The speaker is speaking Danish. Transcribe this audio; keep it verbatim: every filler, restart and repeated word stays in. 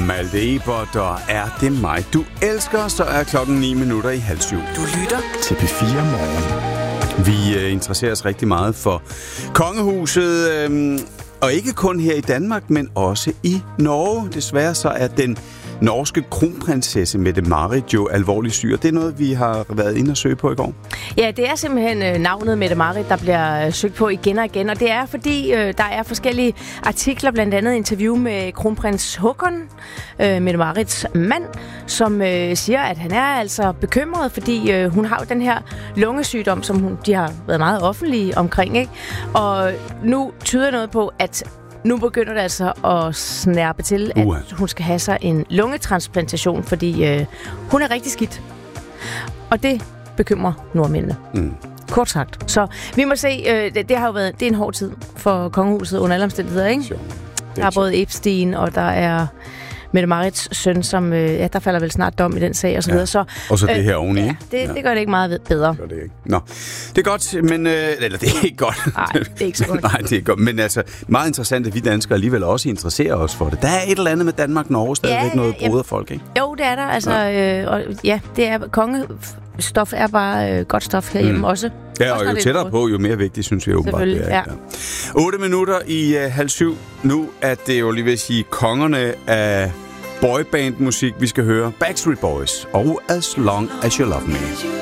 Malte Ebert, og er det mig, du elsker, så er klokken ni minutter i halv syv. Du lytter til P fire Morgen. Vi øh, interesserer os rigtig meget for kongehuset, øh, og ikke kun her i Danmark, men også i Norge. Desværre så er den norske kronprinsesse Mette-Marit jo alvorligt syg. Det er noget, vi har været inde og søge på i går. Ja, det er simpelthen navnet Mette-Marit, der bliver søgt på igen og igen. Og det er, fordi øh, der er forskellige artikler, blandt andet interview med kronprins Håkon, øh, Mette-Marits mand, som øh, siger, at han er altså bekymret, fordi øh, hun har jo den her lungesygdom, som hun, de har været meget offentlige omkring, ikke? Og nu tyder noget på, at nu begynder det altså at snærpe til, at uh. hun skal have sig en lungetransplantation, fordi øh, hun er rigtig skidt. Og det bekymrer nordmændene. Mm. Kort sagt. Så vi må se, øh, det, det har jo været, det er en hård tid for kongehuset under alle omstændigheder, ikke? Sure. Der er både Epstein, og der er Mette-Marits søn, som, øh, ja, der falder vel snart dom i den sag, og så ja. videre. Så, og så det her oveni. Ja, det, ja. det gør det ikke meget bedre. Det gør det ikke. Nå, det er godt, men... Øh, eller det er ikke godt. Nej, det er ikke så godt. Nej, det er godt. Men altså, meget interessant, at vi danskere alligevel også interesserer os for det. Der er et eller andet med Danmark-Norge, stadigvæk ja, noget broderfolk, ikke? Jo, det er der. Altså, ja, øh, og, ja det er kongestof er bare øh, godt stof herhjemme mm. også. Ja, og jo tættere på, jo mere vigtigt, synes vi åbenbart, det er. Ja. Ja. otte minutter i uh, halv syv. Nu er det jo lige ved at sige kongerne af boyband-musik, vi skal høre. Backstreet Boys og As Long As You Love Me.